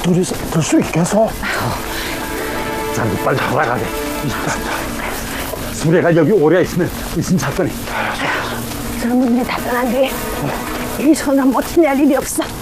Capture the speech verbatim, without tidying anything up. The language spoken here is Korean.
둘이서 들 수 있겠어? 자, 너 빨리 돌아가게. 수레가 여기 오래 있으면 무슨 사건이. 젊은이 답변한데 이 손은 못 지낼 일이 없어.